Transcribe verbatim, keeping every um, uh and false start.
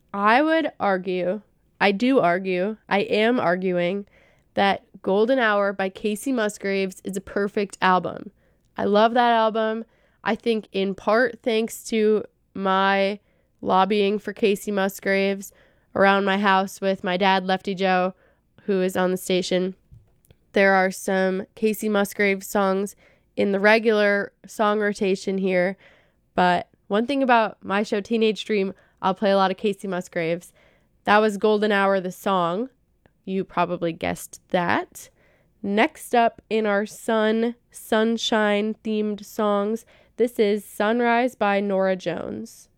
I would argue, I do argue, I am arguing that Golden Hour by Casey Musgraves is a perfect album. I love that album. I think in part thanks to my lobbying for Casey Musgraves around my house with my dad, Lefty Joe, who is on the station. There are some Casey Musgraves songs in the regular song rotation here, but one thing about my show, Teenage Dream, I'll play a lot of Casey Musgraves. That was Golden Hour, the song. You probably guessed that. Next up in our sun, sunshine themed songs, this is Sunrise by Norah Jones.